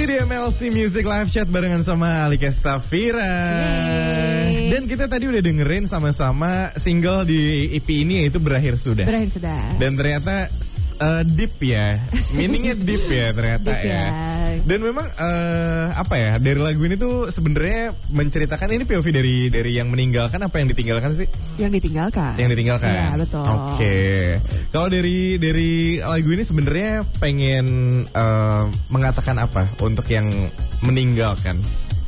dia MLC Music Live Chat barengan sama Alika Safira. Dan kita tadi udah dengerin sama-sama single di EP ini, yaitu Berakhir Sudah. Berakhir Sudah. Dan ternyata deep ya, meaningnya deep ya ternyata deep ya. Dan memang dari lagu ini tuh sebenarnya menceritakan ini POV dari yang meninggalkan apa yang ditinggalkan sih? Yang ditinggalkan. Yang ditinggalkan. Iya, betul. Oke. Kalau dari lagu ini sebenarnya pengen mengatakan apa untuk yang meninggalkan?